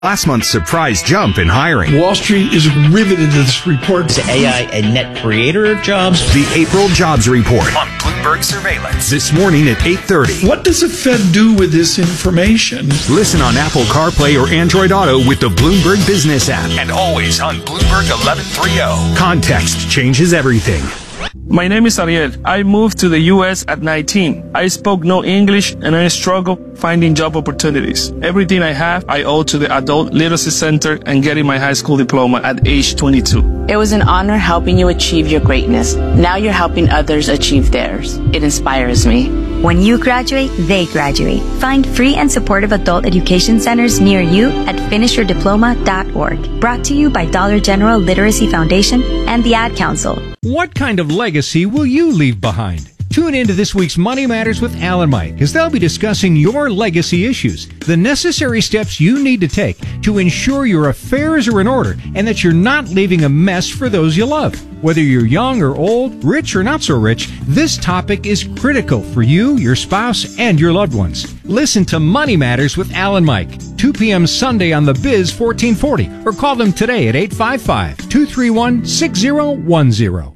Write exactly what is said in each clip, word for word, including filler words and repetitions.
Last month's surprise jump in hiring. Wall Street is riveted to this report. Is A I a net creator of jobs? The April Jobs Report on Bloomberg Surveillance. This morning at eight thirty. What does the Fed do with this information? Listen on Apple CarPlay or Android Auto with the Bloomberg Business app. And always on Bloomberg eleven thirty. Context changes everything. My name is Ariel. I moved to the U S at nineteen. I spoke no English and I struggled finding job opportunities. Everything I have, I owe to the Adult Literacy Center and getting my high school diploma at age twenty-two. It was an honor helping you achieve your greatness. Now you're helping others achieve theirs. It inspires me. When you graduate, they graduate. Find free and supportive adult education centers near you at finish your diploma dot org. Brought to you by Dollar General Literacy Foundation and the Ad Council. What kind of legacy will you leave behind? Tune into this week's Money Matters with Al and Mike, as they'll be discussing your legacy issues, the necessary steps you need to take to ensure your affairs are in order and that you're not leaving a mess for those you love. Whether you're young or old, rich or not so rich, this topic is critical for you, your spouse, and your loved ones. Listen to Money Matters with Al and Mike, two p.m. Sunday on The Biz fourteen forty, or call them today at eight five five, two three one, six zero one zero.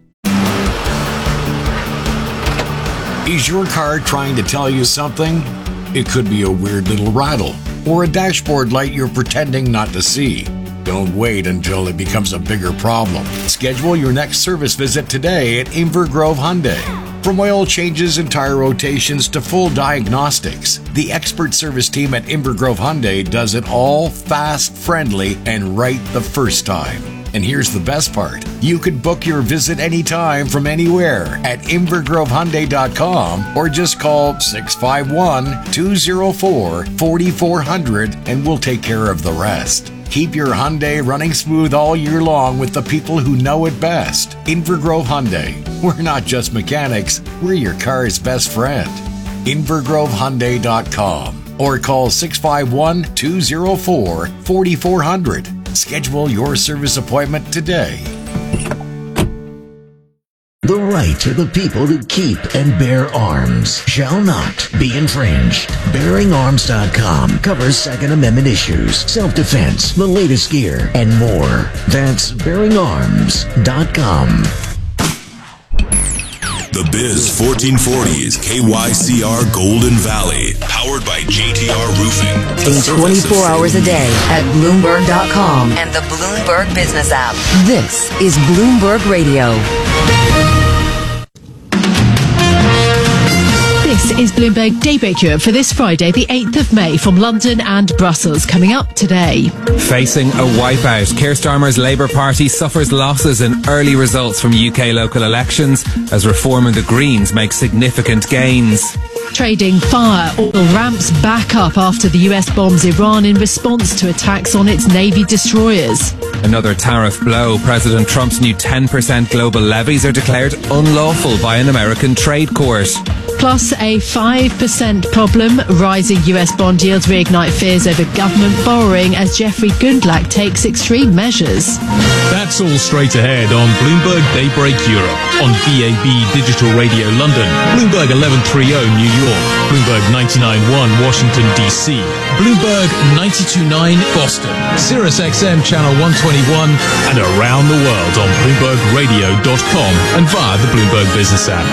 Is your car trying to tell you something? It could be a weird little rattle or a dashboard light you're pretending not to see. Don't wait until it becomes a bigger problem. Schedule your next service visit today at Inver Grove Hyundai. From oil changes and tire rotations to full diagnostics, the expert service team at Inver Grove Hyundai does it all fast, friendly, and right the first time. And here's the best part. You can book your visit anytime from anywhere at inver grove hyundai dot com or just call six five one, two zero four, four four zero zero and we'll take care of the rest. Keep your Hyundai running smooth all year long with the people who know it best. Inver Grove Hyundai. We're not just mechanics, we're your car's best friend. inver grove hyundai dot com or call six five one, two zero four, four four zero zero. Schedule your service appointment today. The right of the people to keep and bear arms shall not be infringed. bearing arms dot com covers Second Amendment issues, self-defense, the latest gear, and more. That's bearing arms dot com. The Biz fourteen forty is K Y C R Golden Valley, powered by J T R Roofing. twenty-four hours a day at Bloomberg dot com and the Bloomberg Business app. This is Bloomberg Radio. This is Bloomberg Daybreak Europe for this Friday, the eighth of May, from London and Brussels. Coming up today. Facing a wipeout, Keir Starmer's Labour Party suffers losses in early results from U K local elections as Reform and the Greens make significant gains. Trading fire. Oil ramps back up after the U S bombs Iran in response to attacks on its Navy destroyers. Another tariff blow. President Trump's new ten percent global levies are declared unlawful by an American trade court. Plus a five percent problem. Rising U S bond yields reignite fears over government borrowing as Jeffrey Gundlach takes extreme measures. That's all straight ahead on Bloomberg Daybreak Europe, on B A B Digital Radio London, Bloomberg eleven thirty New York, Bloomberg ninety-nine point one Washington D C, Bloomberg ninety-two point nine Boston, Sirius X M Channel one twenty-one, and around the world on bloomberg radio dot com and via the Bloomberg Business app.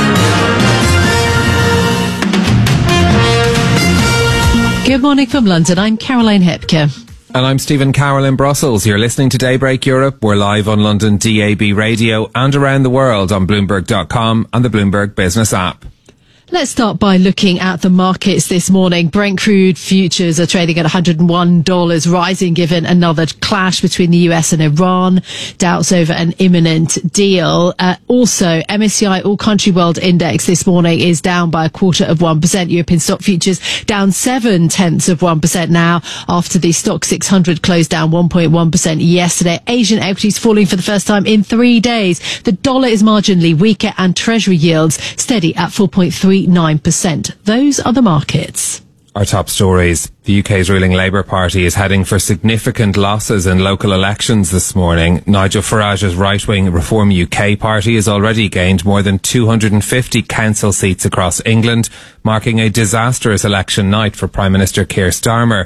Good morning from London. I'm Caroline Hepker. And I'm Stephen Carroll in Brussels. You're listening to Daybreak Europe. We're live on London D A B Radio and around the world on bloomberg dot com and the Bloomberg Business app. Let's start by looking at the markets this morning. Brent crude futures are trading at one hundred one dollars, rising given another clash between the U S and Iran. Doubts over an imminent deal. Uh, also, M S C I All Country World Index this morning is down by a quarter of one percent. European stock futures down seven tenths of one percent now after the stock six hundred closed down one point one percent yesterday. Asian equities falling for the first time in three days. The dollar is marginally weaker and treasury yields steady at four point three nine percent. Those are the markets. Our top stories. The U K's ruling Labour Party is heading for significant losses in local elections this morning. Nigel Farage's right-wing Reform U K party has already gained more than two hundred fifty council seats across England, marking a disastrous election night for Prime Minister Keir Starmer.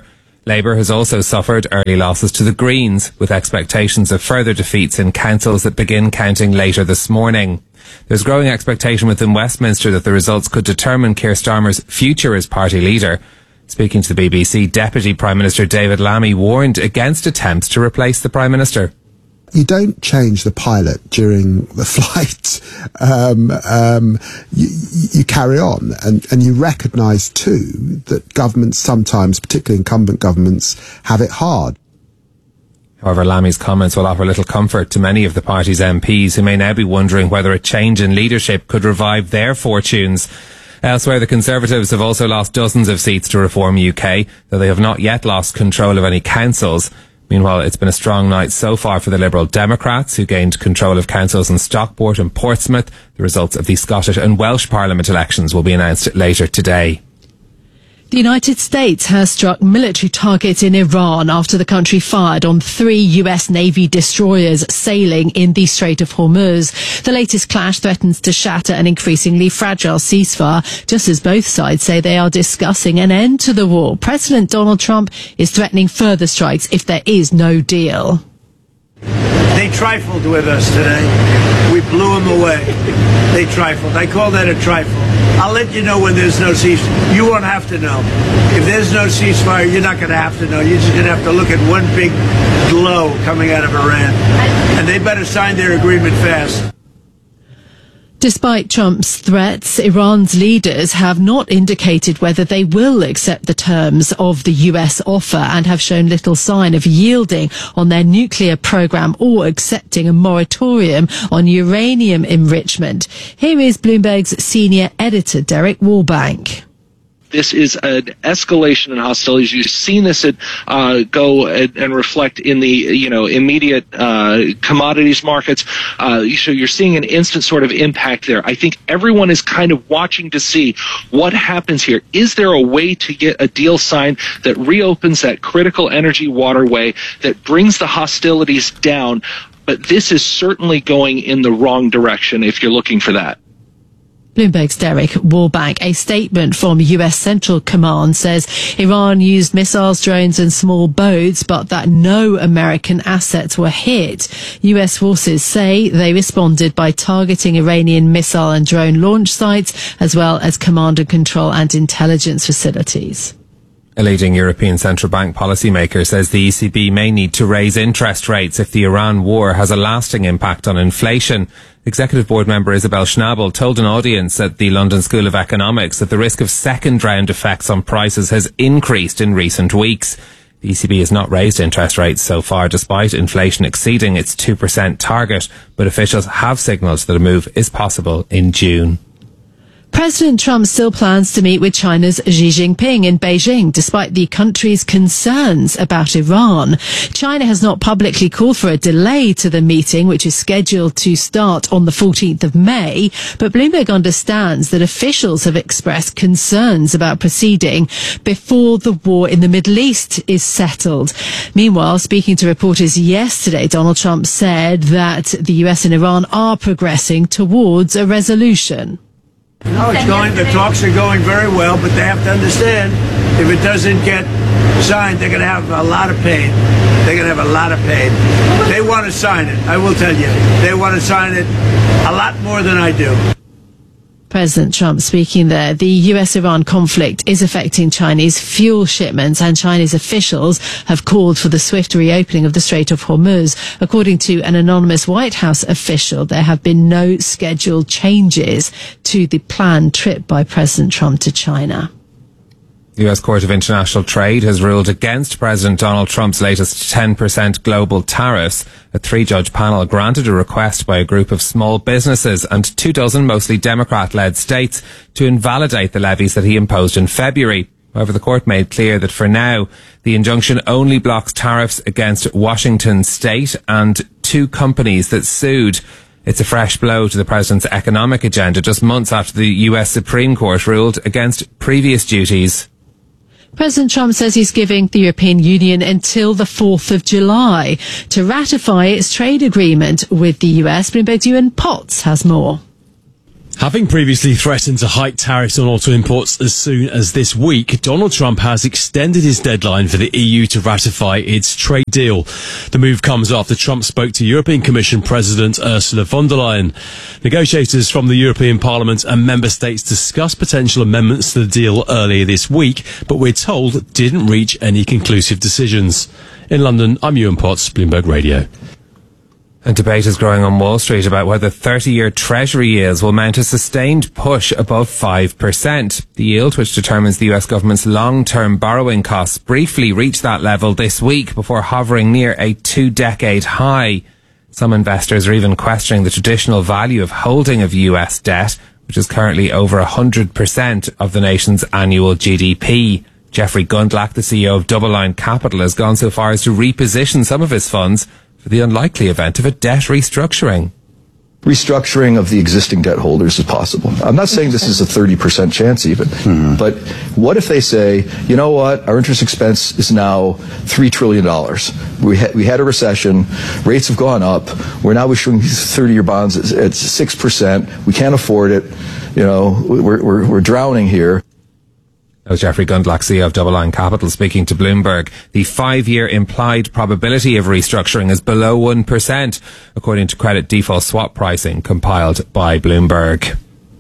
Labour has also suffered early losses to the Greens, with expectations of further defeats in councils that begin counting later this morning. There's growing expectation within Westminster that the results could determine Keir Starmer's future as party leader. Speaking to the B B C, Deputy Prime Minister David Lammy warned against attempts to replace the Prime Minister. You don't change the pilot during the flight. Um, um, you, you carry on, and, and you recognise too that governments sometimes, particularly incumbent governments, have it hard. However, Lammy's comments will offer little comfort to many of the party's M Ps who may now be wondering whether a change in leadership could revive their fortunes. Elsewhere, the Conservatives have also lost dozens of seats to Reform U K, though they have not yet lost control of any councils. Meanwhile, it's been a strong night so far for the Liberal Democrats, who gained control of councils in Stockport and Portsmouth. The results of the Scottish and Welsh Parliament elections will be announced later today. The United States has struck military targets in Iran after the country fired on three U S Navy destroyers sailing in the Strait of Hormuz. The latest clash threatens to shatter an increasingly fragile ceasefire, just as both sides say they are discussing an end to the war. President Donald Trump is threatening further strikes if there is no deal. They trifled with us today. We blew them away. They trifled. I call that a trifle. I'll let you know when there's no ceasefire. You won't have to know. If there's no ceasefire, you're not going to have to know. You're just going to have to look at one big glow coming out of Iran. And they better sign their agreement fast. Despite Trump's threats, Iran's leaders have not indicated whether they will accept the terms of the U S offer and have shown little sign of yielding on their nuclear program or accepting a moratorium on uranium enrichment. Here is Bloomberg's senior editor, Derek Wallbank. This is an escalation in hostilities. You've seen this uh, go and, and reflect in the you know immediate uh, commodities markets. Uh, so you're seeing an instant sort of impact there. I think everyone is kind of watching to see what happens here. Is there a way to get a deal signed that reopens that critical energy waterway, that brings the hostilities down? But this is certainly going in the wrong direction if you're looking for that. Bloomberg's Derek Wallbank. A statement from U S Central Command says Iran used missiles, drones and small boats, but that no American assets were hit. U S forces say they responded by targeting Iranian missile and drone launch sites, as well as command and control and intelligence facilities. A leading European central bank policymaker says the E C B may need to raise interest rates if the Iran war has a lasting impact on inflation. Executive Board member Isabel Schnabel told an audience at the London School of Economics that the risk of second-round effects on prices has increased in recent weeks. The E C B has not raised interest rates so far, despite inflation exceeding its two percent target, but officials have signalled that a move is possible in June. President Trump still plans to meet with China's Xi Jinping in Beijing, despite the country's concerns about Iran. China has not publicly called for a delay to the meeting, which is scheduled to start on the fourteenth of May, but Bloomberg understands that officials have expressed concerns about proceeding before the war in the Middle East is settled. Meanwhile, speaking to reporters yesterday, Donald Trump said that the U S and Iran are progressing towards a resolution. No, it's going, the talks are going very well, but they have to understand if it doesn't get signed, they're going to have a lot of pain. They're going to have a lot of pain. They want to sign it, I will tell you. They want to sign it a lot more than I do. President Trump speaking there. The U S-Iran conflict is affecting Chinese fuel shipments, and Chinese officials have called for the swift reopening of the Strait of Hormuz. According to an anonymous White House official, there have been no scheduled changes to the planned trip by President Trump to China. The U S Court of International Trade has ruled against President Donald Trump's latest ten percent global tariffs. A three-judge panel granted a request by a group of small businesses and two dozen mostly Democrat-led states to invalidate the levies that he imposed in February. However, the court made clear that for now, the injunction only blocks tariffs against Washington State and two companies that sued. It's a fresh blow to the president's economic agenda just months after the U S Supreme Court ruled against previous duties. President Trump says he's giving the European Union until the fourth of July to ratify its trade agreement with the U S. Bloomberg's Ewan Potts has more. Having previously threatened to hike tariffs on auto imports as soon as this week, Donald Trump has extended his deadline for the E U to ratify its trade deal. The move comes after Trump spoke to European Commission President Ursula von der Leyen. Negotiators from the European Parliament and member states discussed potential amendments to the deal earlier this week, but we're told didn't reach any conclusive decisions. In London, I'm Ewan Potts, Bloomberg Radio. A debate is growing on Wall Street about whether thirty-year Treasury yields will mount a sustained push above five percent. The yield, which determines the U S government's long-term borrowing costs, briefly reached that level this week before hovering near a two-decade high. Some investors are even questioning the traditional value of holding of U S debt, which is currently over one hundred percent of the nation's annual G D P. Jeffrey Gundlach, the C E O of Double Line Capital, has gone so far as to reposition some of his funds for the unlikely event of a debt restructuring. Restructuring of the existing debt holders is possible. I'm not saying this is a thirty percent chance even, mm-hmm. but what if they say, you know what, our interest expense is now three trillion dollars. We, ha- we had a recession, rates have gone up, we're now issuing thirty-year bonds at, at six percent, we can't afford it, you know, we're, we're, we're drowning here. That was Jeffrey Gundlach, C E O of Double Line Capital, speaking to Bloomberg. The five-year implied probability of restructuring is below one percent, according to credit default swap pricing compiled by Bloomberg.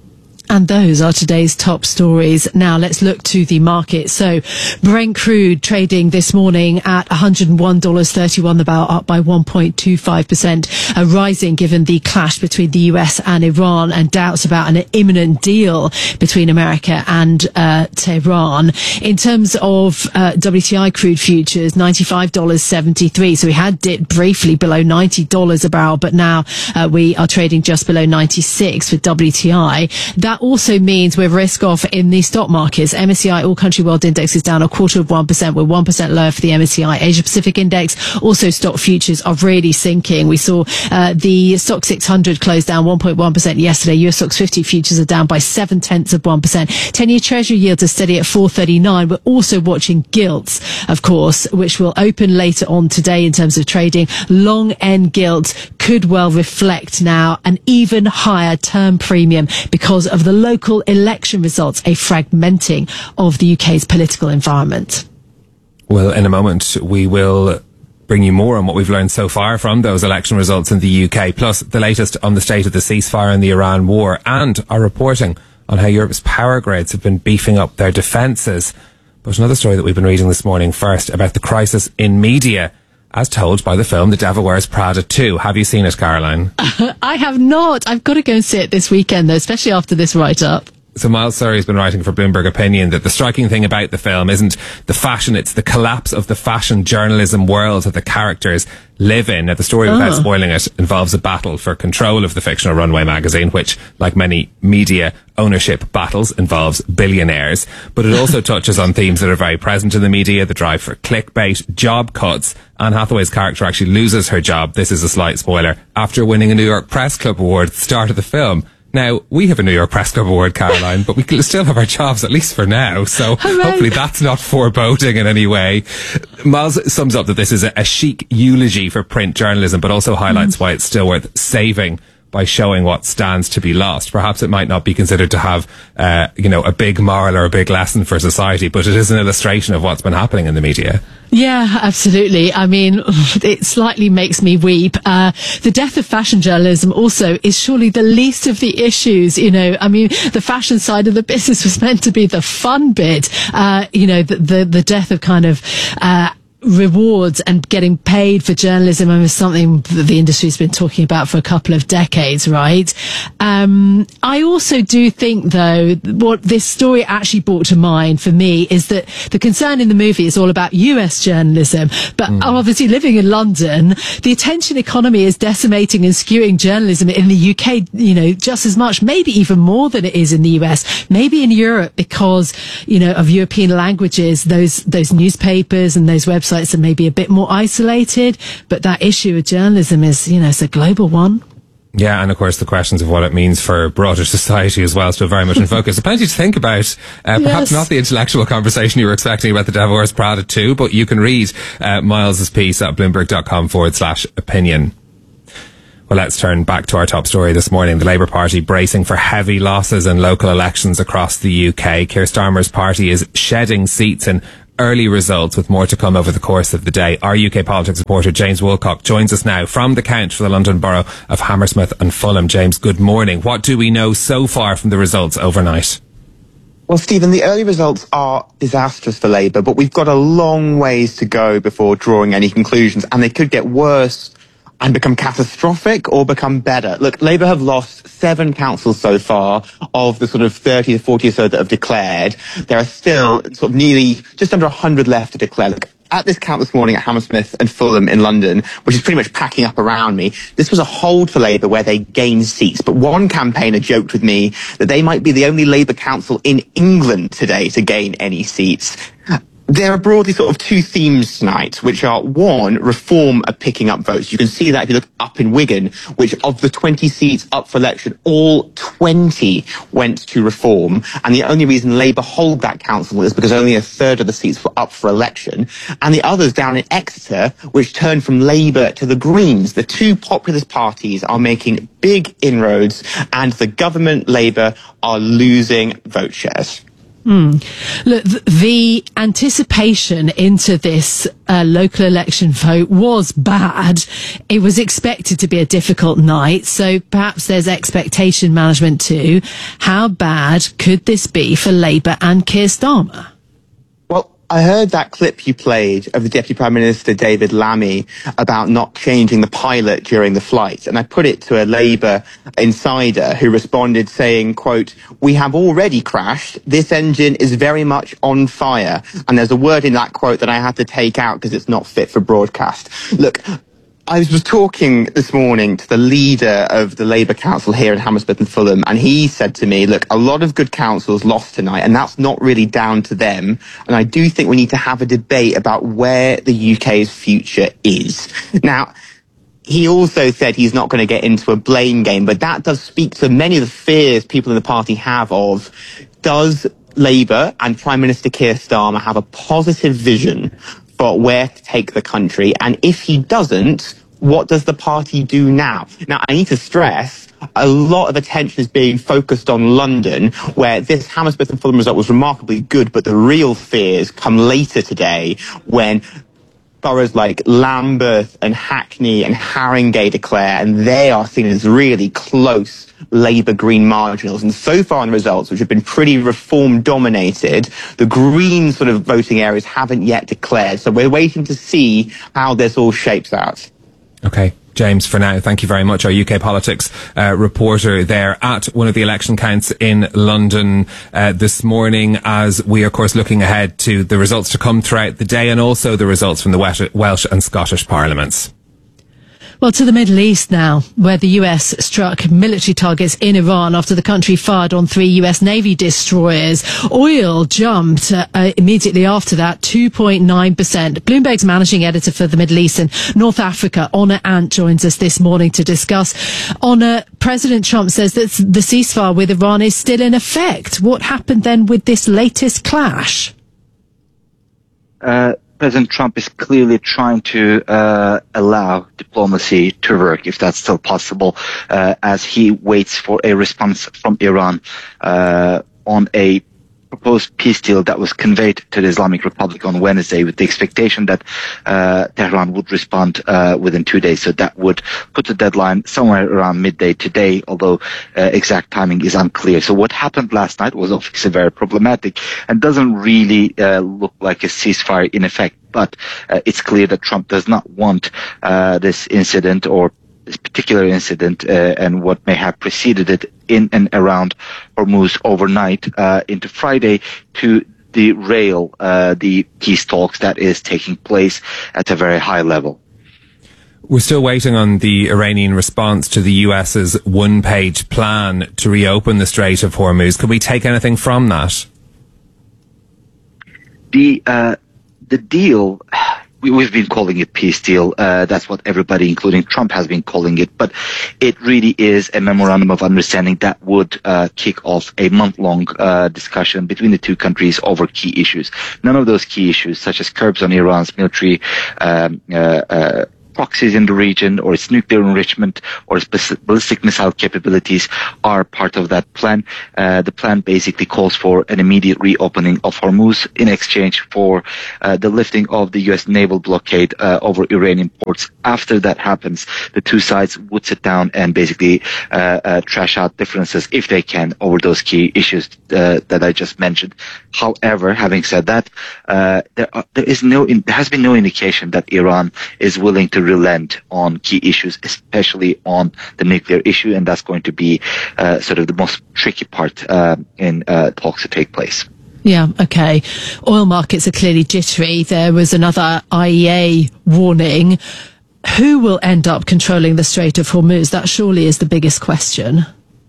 And those are today's top stories. Now let's look to the market. So Brent crude trading this morning at one hundred one dollars thirty-one the barrel, up by one point two five percent, uh, rising given the clash between the U S and Iran and doubts about an imminent deal between America and uh, Tehran. In terms of uh, W T I crude futures, ninety-five dollars seventy-three. So we had dipped briefly below ninety dollars a barrel, but now uh, we are trading just below ninety-six for W T I. That also means we're risk off in the stock markets. M S C I All Country World Index is down a quarter of one percent. We're one percent lower for the M S C I Asia Pacific Index. Also, stock futures are really sinking. We saw uh, the Stock six hundred close down one point one percent yesterday. U S Stock fifty futures are down by seven tenths of one percent. ten-year Treasury yields are steady at four thirty-nine. We're also watching gilts, of course, which will open later on today in terms of trading. Long end gilts could well reflect now an even higher term premium because of the local election results, a fragmenting of the U K's political environment. Well, in a moment, we will bring you more on what we've learned so far from those election results in the U K, plus the latest on the state of the ceasefire and the Iran war, and our reporting on how Europe's power grids have been beefing up their defences. But another story that we've been reading this morning first about the crisis in media, as told by the film The Devil Wears Prada two. Have you seen it, Caroline? I have not. I've got to go and see it this weekend, though, especially after this write-up. So Miles Surrey has been writing for Bloomberg Opinion that the striking thing about the film isn't the fashion, it's the collapse of the fashion journalism world that the characters live in. Now, the story, without Oh. spoiling it, involves a battle for control of the fictional Runway magazine, which, like many media ownership battles, involves billionaires. But it also touches on themes that are very present in the media, the drive for clickbait, job cuts. Anne Hathaway's character actually loses her job, this is a slight spoiler, after winning a New York Press Club award at the start of the film. Now, we have a New York Press Club award, Caroline, but we can still have our jobs, at least for now. So Hooray. Hopefully that's not foreboding in any way. Miles sums up that this is a, a chic eulogy for print journalism, but also highlights mm. why it's still worth saving by showing what stands to be lost. Perhaps it might not be considered to have, uh, you know, a big moral or a big lesson for society, but it is an illustration of what's been happening in the media. Yeah, absolutely. I mean, it slightly makes me weep. Uh, the death of fashion journalism also is surely the least of the issues. You know, I mean, the fashion side of the business was meant to be the fun bit. Uh, you know, the, the, the death of kind of, uh, rewards and getting paid for journalism is something that the industry's been talking about for a couple of decades, right? Um, I also do think, though, what this story actually brought to mind for me is that the concern in the movie is all about U S journalism, but mm. obviously living in London, the attention economy is decimating and skewing journalism in the U K, you know, just as much, maybe even more than it is in the U S, maybe in Europe, because, you know, of European languages, those, those newspapers and those websites are maybe a bit more isolated, but that issue of journalism is, you know, it's a global one. Yeah, and of course the questions of what it means for broader society as well still very much in focus. Plenty to think about. Uh, perhaps Yes. not the intellectual conversation you were expecting about The Devil Wears Prada two, but you can read uh, Miles's piece at bloomberg.com forward slash opinion. Well, let's turn back to our top story this morning. The Labour Party bracing for heavy losses in local elections across the U K. Keir Starmer's party is shedding seats in early results, with more to come over the course of the day. Our U K politics reporter James Woolcock joins us now from the count for the London Borough of Hammersmith and Fulham. James, good morning. What do we know so far from the results overnight? Well, Stephen, the early results are disastrous for Labour, but we've got a long ways to go before drawing any conclusions, and they could get worse and become catastrophic or become better. Look, Labour have lost seven councils so far of the sort of thirty to forty or so that have declared. There are still sort of nearly just under one hundred left to declare. Look, at this count this morning at Hammersmith and Fulham in London, which is pretty much packing up around me, this was a hold for Labour where they gained seats. But one campaigner joked with me that they might be the only Labour council in England today to gain any seats. There are broadly sort of two themes tonight, which are, one, reform are picking up votes. You can see that if you look up in Wigan, which of the twenty seats up for election, all twenty went to reform. And the only reason Labour hold that council is because only a third of the seats were up for election. And the others down in Exeter, which turned from Labour to the Greens. The two populist parties are making big inroads, and the government, Labour, are losing vote shares. Mm. Look, th- the anticipation into this uh, local election vote was bad. It was expected to be a difficult night, so perhaps there's expectation management too. How bad could this be for Labour and Keir Starmer? I heard that clip you played of the Deputy Prime Minister David Lammy about not changing the pilot during the flight, and I put it to a Labour insider who responded saying, quote, "We have already crashed. This engine is very much on fire." And there's a word in that quote that I had to take out because it's not fit for broadcast. Look, I was talking this morning to the leader of the Labour Council here in Hammersmith and Fulham, and he said to me, look, a lot of good councils lost tonight, and that's not really down to them. And I do think we need to have a debate about where the U K's future is. Now, he also said he's not going to get into a blame game, but that does speak to many of the fears people in the party have of, does Labour and Prime Minister Keir Starmer have a positive vision for where to take the country? And if he doesn't, what does the party do now? Now, I need to stress, a lot of attention is being focused on London, where this Hammersmith and Fulham result was remarkably good, but the real fears come later today when boroughs like Lambeth and Hackney and Haringey declare, and they are seen as really close Labour Green marginals. And so far in the results, which have been pretty reform dominated, the Green sort of voting areas haven't yet declared. So we're waiting to see how this all shapes out. Okay. James, for now, thank you very much. Our U K politics uh, reporter there at one of the election counts in London uh, this morning, as we are, of course, looking ahead to the results to come throughout the day and also the results from the Welsh and Scottish parliaments. Well, to the Middle East now, where the U S struck military targets in Iran after the country fired on three U S Navy destroyers. Oil jumped uh, uh, immediately after that, two point nine percent. Bloomberg's managing editor for the Middle East and North Africa, Honor Ant, joins us this morning to discuss. Honor, President Trump says that the ceasefire with Iran is still in effect. What happened then with this latest clash? Uh, President Trump is clearly trying to uh, allow diplomacy to work, if that's still possible, uh, as he waits for a response from Iran uh, on a proposed peace deal that was conveyed to the Islamic Republic on Wednesday, with the expectation that uh, Tehran would respond uh, within two days. So that would put the deadline somewhere around midday today, although uh, exact timing is unclear. So what happened last night was obviously very problematic and doesn't really uh, look like a ceasefire in effect. But uh, it's clear that Trump does not want uh, this incident or this particular incident uh, and what may have preceded it in and around Hormuz overnight uh, into Friday to derail uh, the peace talks that is taking place at a very high level. We're still waiting on the Iranian response to the US's one-page plan to reopen the Strait of Hormuz. Could we take anything from that? The uh, the deal, we, we've been calling it peace deal. Uh, that's what everybody, including Trump, has been calling it. But it really is a memorandum of understanding that would uh, kick off a month-long uh, discussion between the two countries over key issues. None of those key issues, such as curbs on Iran's military um, uh, uh, proxy proxies in the region or its nuclear enrichment or its ballistic missile capabilities are part of that plan. Uh, the plan basically calls for an immediate reopening of Hormuz in exchange for uh, the lifting of the U S naval blockade uh, over Iranian ports. After that happens, the two sides would sit down and basically uh, uh, trash out differences, if they can, over those key issues uh, that I just mentioned. However, having said that, uh, there, are, there is no, in, there has been no indication that Iran is willing to relent on key issues, especially on the nuclear issue, and that's going to be uh, sort of the most tricky part uh, in uh, talks to take place. Yeah, okay. Oil markets are clearly jittery. There was another I E A warning. Who will end up controlling the Strait of Hormuz? That surely is the biggest question.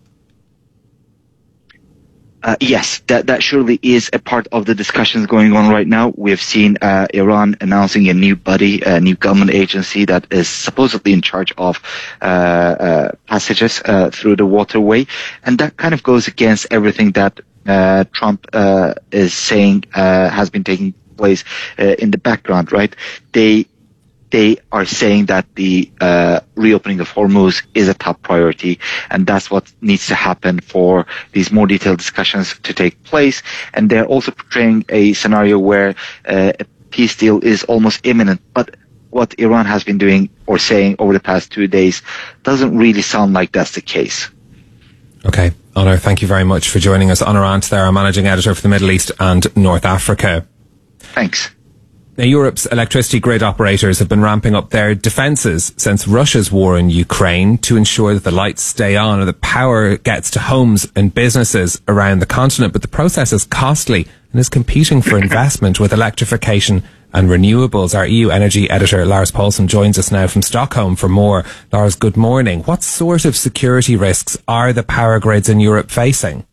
Uh, yes, that, that surely is a part of the discussions going on right now. We've seen uh, Iran announcing a new body, a new government agency that is supposedly in charge of uh, uh, passages uh, through the waterway. And that kind of goes against everything that uh, Trump uh, is saying uh, has been taking place uh, in the background, right? They They are saying that the uh, reopening of Hormuz is a top priority, and that's what needs to happen for these more detailed discussions to take place. And they're also portraying a scenario where uh, a peace deal is almost imminent. But what Iran has been doing or saying over the past two days doesn't really sound like that's the case. Okay. Onur, thank you very much for joining us. Onur Ant there, our managing editor for the Middle East and North Africa. Thanks. Now, Europe's electricity grid operators have been ramping up their defences since Russia's war in Ukraine to ensure that the lights stay on and the power gets to homes and businesses around the continent. But the process is costly and is competing for investment with electrification and renewables. Our E U energy editor, Lars Paulson, joins us now from Stockholm for more. Lars, good morning. What sort of security risks are the power grids in Europe facing?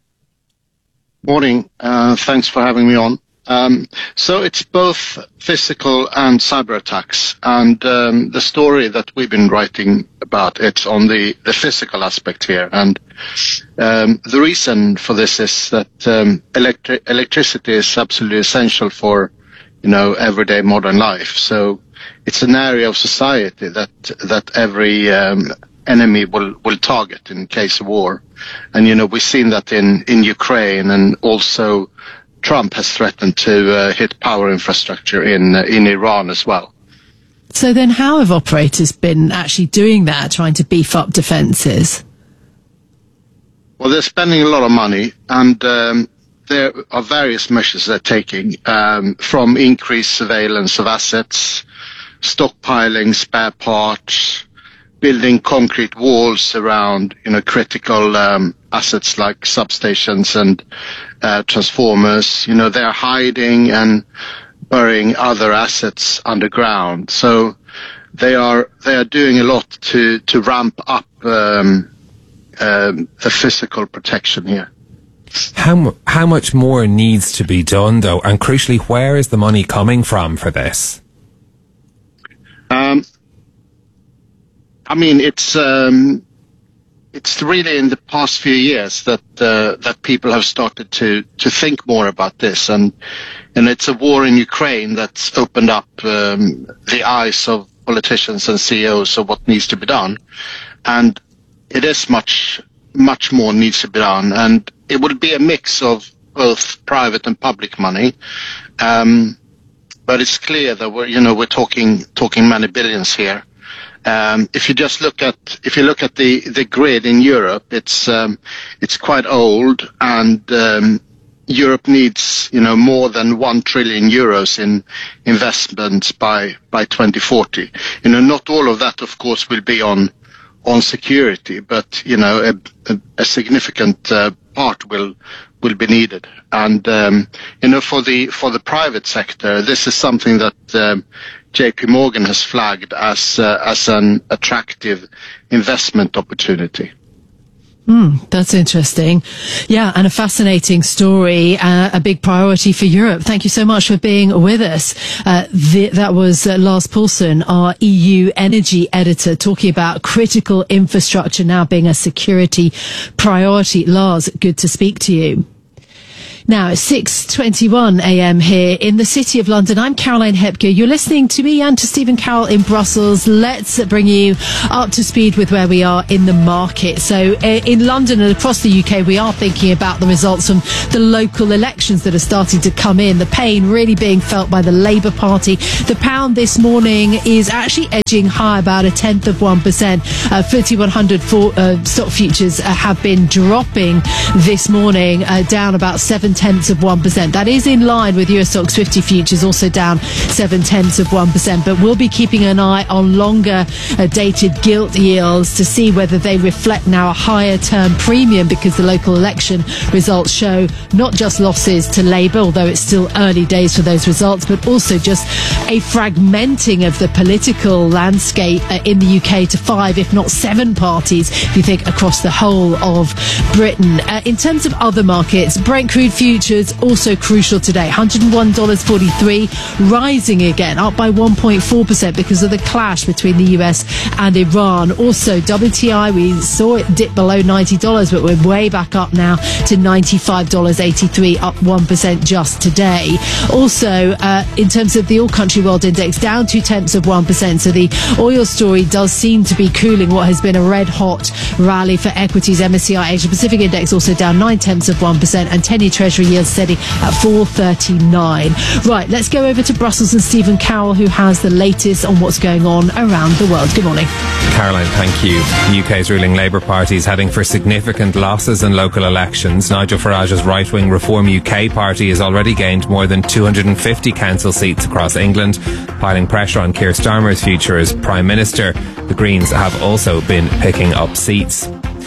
Morning. Uh, thanks for having me on. Um, so it's both physical and cyber attacks, and um, the story that we've been writing about, it's on the, the physical aspect here. And um, the reason for this is that um, electri- electricity is absolutely essential for, you know, everyday modern life. So it's an area of society that that every um, enemy will, will target in case of war. And, you know, we've seen that in, in Ukraine, and also Trump has threatened to uh, hit power infrastructure in uh, in Iran as well. So then how have operators been actually doing that, trying to beef up defences? Well, they're spending a lot of money, and um, there are various measures they're taking, um, from increased surveillance of assets, stockpiling spare parts, building concrete walls around, you know, critical um, assets like substations and uh, transformers. You know, they're hiding and burying other assets underground. So they are they are doing a lot to to ramp up um, um, the physical protection here. How how much more needs to be done, though, and crucially, where is the money coming from for this? Um. I mean, it's um, it's really in the past few years that uh, that people have started to, to think more about this, and and it's a war in Ukraine that's opened up um, the eyes of politicians and C E Os of what needs to be done, and it is much much more needs to be done, and it will be a mix of both private and public money, um, but it's clear that we're you know we're talking talking many billions here. Um, if you just look at if you look at the, the grid in Europe, it's um, it's quite old, and um, Europe needs you know more than one trillion euros in investments by by twenty forty. You know, not all of that, of course, will be on on security, but you know a, a, a significant uh, part will will be needed. And um, you know for the for the private sector, this is something that um, J P Morgan has flagged as uh, as an attractive investment opportunity. Mm, that's interesting. Yeah, and a fascinating story, uh, a big priority for Europe. Thank you so much for being with us. Uh, the, that was uh, Lars Paulson, our E U energy editor, talking about critical infrastructure now being a security priority. Lars, good to speak to you. Now it's six twenty-one a.m. here in the City of London. I'm Caroline Hepker. You're listening to me and to Stephen Carroll in Brussels. Let's bring you up to speed with where we are in the market. So uh, in London and across the U K, we are thinking about the results from the local elections that are starting to come in. The pain really being felt by the Labour Party. The pound this morning is actually edging high about a tenth of one percent. Uh, F T S E one hundred for, uh, stock futures uh, have been dropping this morning, uh, down about seven tenths of one percent. That is in line with U S Stocks fifty futures, also down seven tenths of one percent. But we'll be keeping an eye on longer uh, dated gilt yields to see whether they reflect now a higher term premium, because the local election results show not just losses to Labour, although it's still early days for those results, but also just a fragmenting of the political landscape uh, in the U K to five, if not seven parties, if you think across the whole of Britain. Uh, in terms of other markets, Brent crude futures also crucial today, one hundred one dollars and forty-three cents, rising again, up by one point four percent because of the clash between the U S and Iran. Also, W T I, we saw it dip below ninety dollars, but we're way back up now to ninety-five dollars and eighty-three cents, up one percent just today. Also, uh, in terms of the All Country World Index, down two tenths of one percent. So the oil story does seem to be cooling what has been a red hot rally for equities. M S C I Asia Pacific Index also down nine tenths of one percent, and ten-year Treasury yield steady at four thirty-nine. Right, let's go over to Brussels and Stephen Carroll, who has the latest on what's going on around the world. Good morning. Caroline, thank you. The U K's ruling Labour Party is heading for significant losses in local elections. Nigel Farage's right-wing Reform U K party has already gained more than two hundred fifty council seats across England, piling pressure on Keir Starmer's future as Prime Minister. The Greens have also been picking up seats.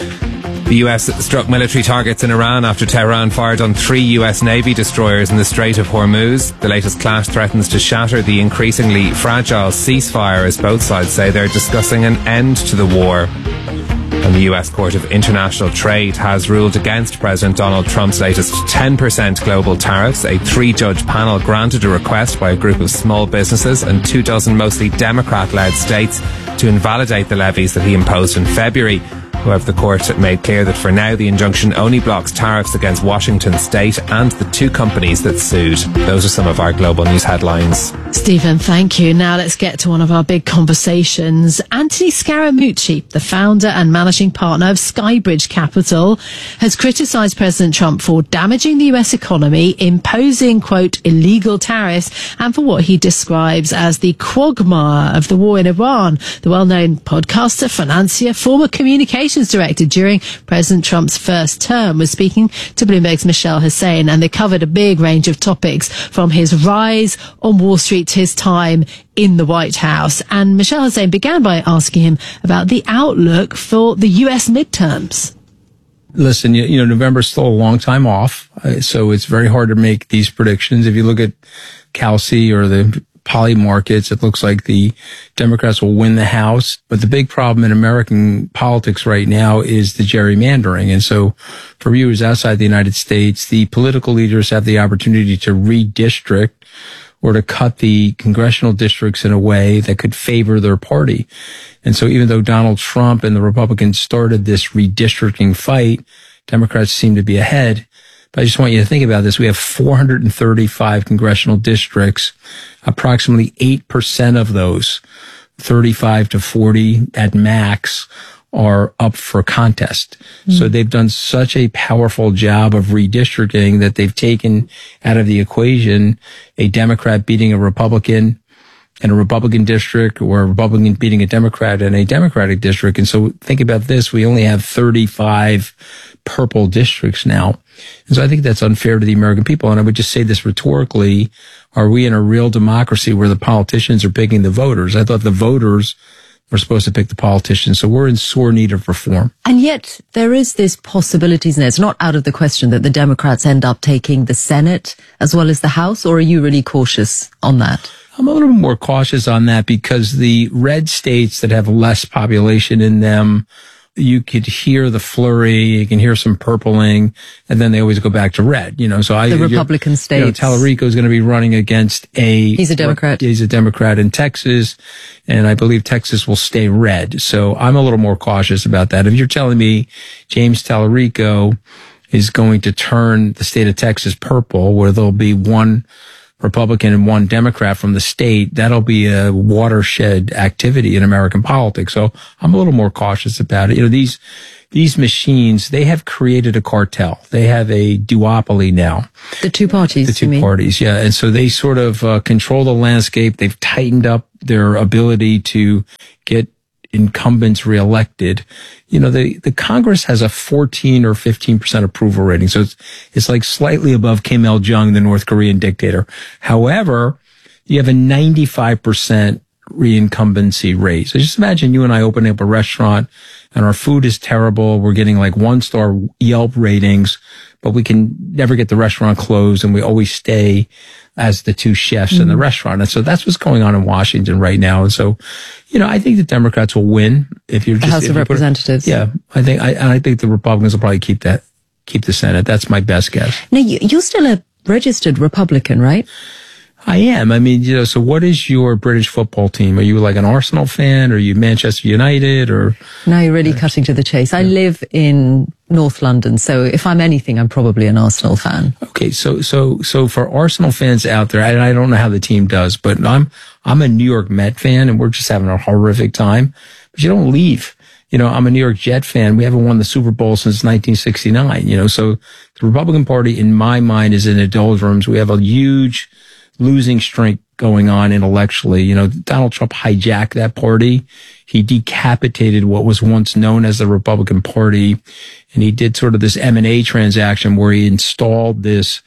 The U S struck military targets in Iran after Tehran fired on three U S Navy destroyers in the Strait of Hormuz. The latest clash threatens to shatter the increasingly fragile ceasefire, as both sides say they're discussing an end to the war. And the U S Court of International Trade has ruled against President Donald Trump's latest ten percent global tariffs. A three-judge panel granted a request by a group of small businesses and two dozen mostly Democrat-led states to invalidate the levies that he imposed in February. However, the court made clear that for now the injunction only blocks tariffs against Washington State and the two companies that sued. Those are some of our global news headlines. Stephen, thank you. Now let's get to one of our big conversations. Anthony Scaramucci, the founder and managing partner of Skybridge Capital, has criticised President Trump for damaging the U S economy, imposing, quote, illegal tariffs, and for what he describes as the quagmire of the war in Iran. The well-known podcaster, financier, former communications director during President Trump's first term was speaking to Bloomberg's Michelle Hussein, and they covered a big range of topics from his rise on Wall Street to his time in the White House. And Michelle Hussein began by asking him about the outlook for the U S midterms. Listen, you, you know, November's still a long time off, uh, so it's very hard to make these predictions. If you look at Calci or the poly markets, it looks like the Democrats will win the House. But the big problem in American politics right now is the gerrymandering. And so for viewers outside the United States, the political leaders have the opportunity to redistrict or to cut the congressional districts in a way that could favor their party. And so even though Donald Trump and the Republicans started this redistricting fight, Democrats seem to be ahead. But I just want you to think about this. We have four hundred thirty-five congressional districts. Approximately eight percent of those, thirty-five to forty at max, are up for contest. Mm. So they've done such a powerful job of redistricting that they've taken out of the equation a Democrat beating a Republican in a Republican district, or a Republican beating a Democrat in a Democratic district. And so think about this. We only have thirty-five purple districts now. And so I think that's unfair to the American people. And I would just say this rhetorically, are we in a real democracy where the politicians are picking the voters? I thought the voters were supposed to pick the politicians. So we're in sore need of reform. And yet there is this possibility, isn't it? It's not out of the question that the Democrats end up taking the Senate as well as the House, or are you really cautious on that? I'm a little more cautious on that because the red states that have less population in them, you could hear the flurry, you can hear some purpling, and then they always go back to red. You know, so I the Republican states. You know, Tallarico is going to be running against a he's a Democrat. He's a Democrat in Texas, and I believe Texas will stay red. So I'm a little more cautious about that. If you're telling me James Tallarico is going to turn the state of Texas purple, where there'll be one Republican and one Democrat from the state. That'll be a watershed activity in American politics. So I'm a little more cautious about it. You know, these, these machines, they have created a cartel. They have a duopoly now. The two parties. The two parties, yeah. And so they sort of uh, control the landscape. They've tightened up their ability to get incumbents reelected. You know, the, the Congress has a fourteen or fifteen percent approval rating. So it's, it's like slightly above Kim Il-jung, the North Korean dictator. However, you have a ninety-five percent reincumbency rate. So just imagine you and I opening up a restaurant and our food is terrible. We're getting like one star Yelp ratings, but we can never get the restaurant closed, and we always stay as the two chefs mm-hmm. in the restaurant. And so that's what's going on in Washington right now. And so, you know, I think the Democrats will win if you're just, the House of Representatives. Put, yeah, I think, I, and I think the Republicans will probably keep that, keep the Senate. That's my best guess. Now, you're still a registered Republican, right? I am. I mean, you know, so what is your British football team? Are you like an Arsenal fan? Or are you Manchester United? Or now you're really cutting to the chase. I live in North London, so if I'm anything, I'm probably an Arsenal fan. Okay, so so so for Arsenal fans out there, I, I don't know how the team does, but I'm I'm a New York Met fan, and we're just having a horrific time. But you don't leave. You know, I'm a New York Jet fan. We haven't won the Super Bowl since nineteen sixty-nine. You know, so the Republican Party, in my mind, is in the doldrums. We have a huge losing streak going on intellectually. You know, Donald Trump hijacked that party. He decapitated what was once known as the Republican Party. And he did sort of this M and A transaction where he installed this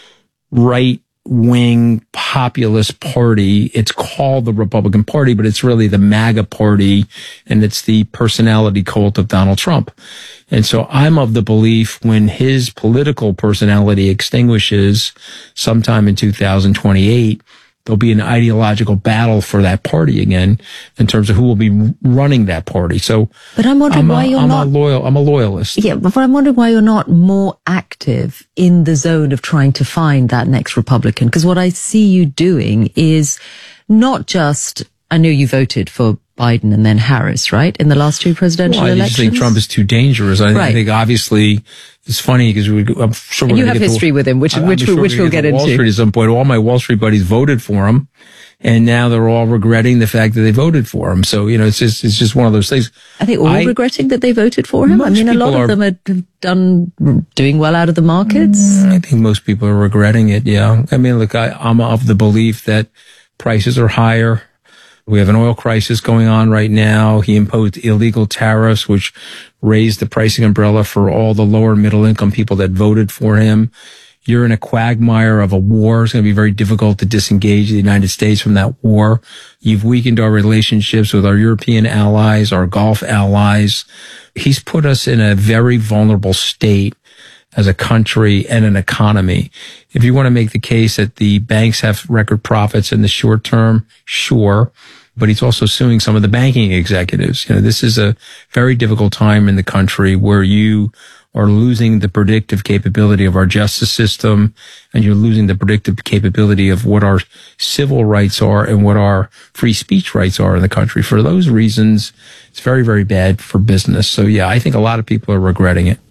right wing populist party. It's called the Republican Party, but it's really the MAGA party, and it's the personality cult of Donald Trump. And so I'm of the belief when his political personality extinguishes sometime in two thousand twenty-eight, there'll be an ideological battle for that party again in terms of who will be running that party. So, but I'm wondering I'm why a, you're I'm not a loyal. I'm a loyalist. Yeah, but I'm wondering why you're not more active in the zone of trying to find that next Republican. Because what I see you doing is not just. I know you voted for Biden and then Harris, right, in the last two presidential well, I elections? I just think Trump is too dangerous. I, right. I think obviously it's funny because we, I'm sure we're you have history to, with him, which which, sure which we'll get, get into. Wall Street at some point. All my Wall Street buddies voted for him, and now they're all regretting the fact that they voted for him. So you know, it's just it's just one of those things. Are they all I, regretting that they voted for him? I mean, a lot of are, them are done doing well out of the markets. I think most people are regretting it. Yeah, I mean, look, I, I'm of the belief that prices are higher. We have an oil crisis going on right now. He imposed illegal tariffs, which raised the pricing umbrella for all the lower middle income people that voted for him. You're in a quagmire of a war. It's going to be very difficult to disengage the United States from that war. You've weakened our relationships with our European allies, our Gulf allies. He's put us in a very vulnerable state as a country and an economy. If you want to make the case that the banks have record profits in the short term, sure. But he's also suing some of the banking executives. You know, this is a very difficult time in the country where you are losing the predictive capability of our justice system, and you're losing the predictive capability of what our civil rights are and what our free speech rights are in the country. For those reasons, it's very, very bad for business. So yeah, I think a lot of people are regretting it.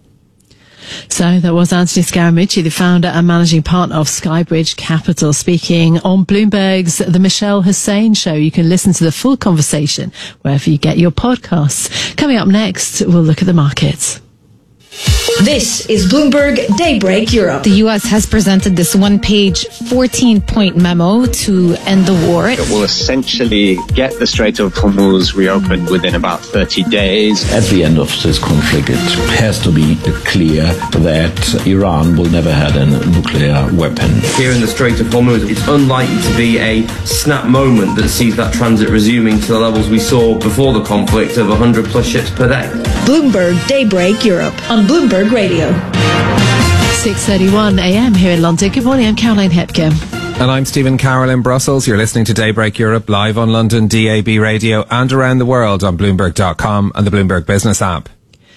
So that was Anthony Scaramucci, the founder and managing partner of Skybridge Capital, speaking on Bloomberg's The Michelle Hussein Show. You can listen to the full conversation wherever you get your podcasts. Coming up next, we'll look at the markets. This is Bloomberg Daybreak Europe. The U S has presented this one-page, fourteen-point memo to end the war. It will essentially get the Strait of Hormuz reopened within about thirty days. At the end of this conflict, it has to be clear that Iran will never have a nuclear weapon. Here in the Strait of Hormuz, it's unlikely to be a snap moment that sees that transit resuming to the levels we saw before the conflict of one hundred plus ships per day. Bloomberg Daybreak Europe on Bloomberg Radio. six thirty-one a.m. here in London. Good morning, I'm Caroline Hepker. And I'm Stephen Carroll in Brussels. You're listening to Daybreak Europe live on London D A B radio and around the world on Bloomberg dot com and the Bloomberg Business app.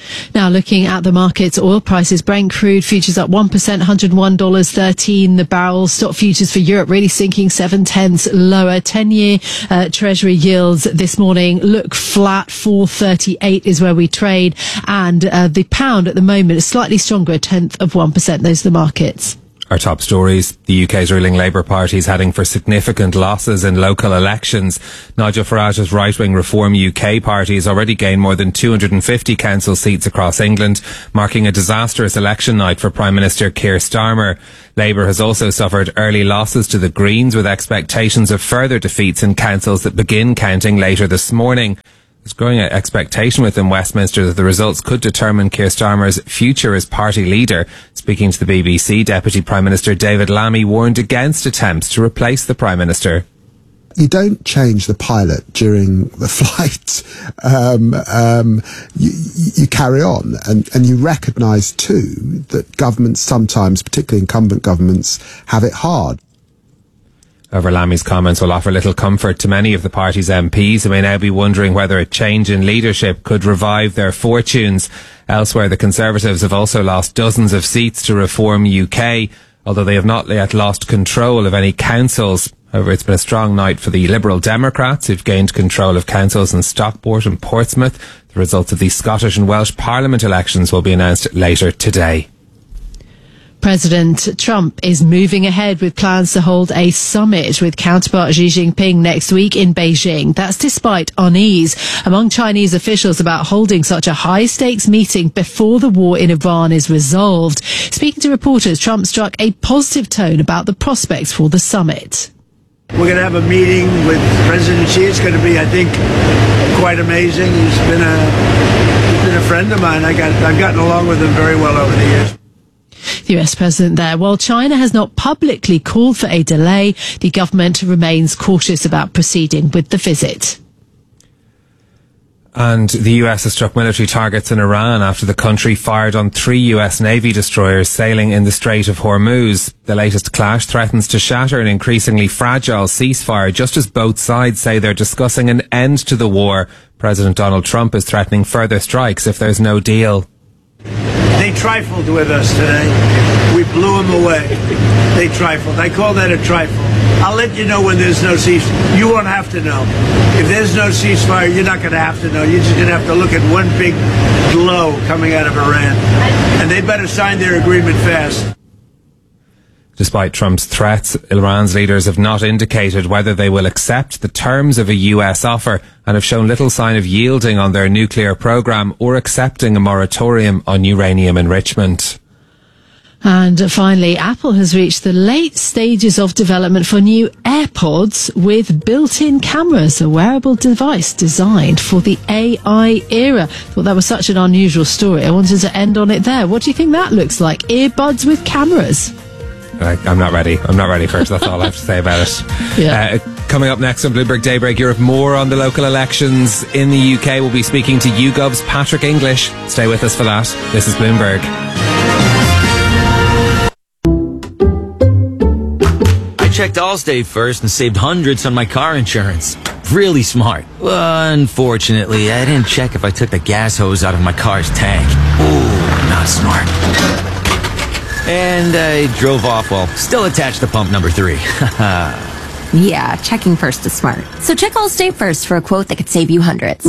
Now looking at the markets, oil prices, Brent crude futures up one percent, one hundred one dollars thirteen the barrel. Stock futures for Europe really sinking seven tenths lower. ten-year uh, Treasury yields this morning look flat. four thirty-eight is where we trade. And uh, the pound at the moment is slightly stronger, a tenth of one percent. Those are the markets. Our top stories. The U K's ruling Labour Party is heading for significant losses in local elections. Nigel Farage's right-wing Reform U K party has already gained more than two hundred fifty council seats across England, marking a disastrous election night for Prime Minister Keir Starmer. Labour has also suffered early losses to the Greens, with expectations of further defeats in councils that begin counting later this morning. There's growing expectation within Westminster that the results could determine Keir Starmer's future as party leader. Speaking to the B B C, Deputy Prime Minister David Lammy warned against attempts to replace the Prime Minister. You don't change the pilot during the flight. Um, um, you, you carry on, and, and you recognise too that governments sometimes, particularly incumbent governments, have it hard. However, Lammy's comments will offer little comfort to many of the party's M Ps who may now be wondering whether a change in leadership could revive their fortunes. Elsewhere, the Conservatives have also lost dozens of seats to Reform U K, although they have not yet lost control of any councils. However, it's been a strong night for the Liberal Democrats, who've gained control of councils in Stockport and Portsmouth. The results of the Scottish and Welsh Parliament elections will be announced later today. President Trump is moving ahead with plans to hold a summit with counterpart Xi Jinping next week in Beijing. That's despite unease among Chinese officials about holding such a high-stakes meeting before the war in Iran is resolved. Speaking to reporters, Trump struck a positive tone about the prospects for the summit. We're going to have a meeting with President Xi. It's going to be, I think, quite amazing. He's been a, he's been a friend of mine. I got, I've gotten along with him very well over the years. The U S president there. While China has not publicly called for a delay, the government remains cautious about proceeding with the visit. And the U S has struck military targets in Iran after the country fired on three U S Navy destroyers sailing in the Strait of Hormuz. The latest clash threatens to shatter an increasingly fragile ceasefire just as both sides say they're discussing an end to the war. President Donald Trump is threatening further strikes if there's no deal. They trifled with us today. We blew them away. They trifled. I call that a trifle. I'll let you know when there's no ceasefire. You won't have to know. If there's no ceasefire, you're not going to have to know. You're just going to have to look at one big blow coming out of Iran. And they better sign their agreement fast. Despite Trump's threats, Iran's leaders have not indicated whether they will accept the terms of a U S offer and have shown little sign of yielding on their nuclear program or accepting a moratorium on uranium enrichment. And finally, Apple has reached the late stages of development for new AirPods with built-in cameras, a wearable device designed for the A I era. Thought that was such an unusual story. I wanted to end on it there. What do you think that looks like? Earbuds with cameras? I'm not ready. I'm not ready for it. That's all I have to say about it. Yeah. Uh, coming up next on Bloomberg Daybreak Europe, more on the local elections in the U K. We'll be speaking to YouGov's Patrick English. Stay with us for that. This is Bloomberg. I checked Allstate first and saved hundreds on my car insurance. Really smart. Unfortunately, I didn't check if I took the gas hose out of my car's tank. Ooh, not smart. And I drove off while still attached to pump number three. Yeah, checking first is smart. So check Allstate first for a quote that could save you hundreds.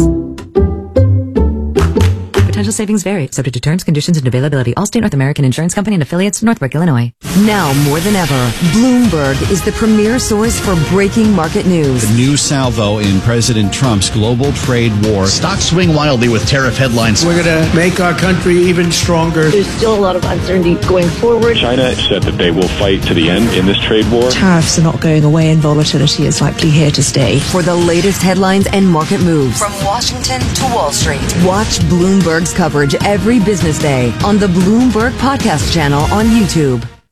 Potential savings vary, subject to terms, conditions, and availability. Allstate North American Insurance Company and affiliates, Northbrook, Illinois. Now more than ever, Bloomberg is the premier source for breaking market news. The new salvo in President Trump's global trade war. Stocks swing wildly with tariff headlines. We're going to make our country even stronger. There's still a lot of uncertainty going forward. China said that they will fight to the end in this trade war. Tariffs are not going away and volatility is likely here to stay. For the latest headlines and market moves from Washington to Wall Street, watch Bloomberg's coverage every business day on the Bloomberg Podcast channel on YouTube.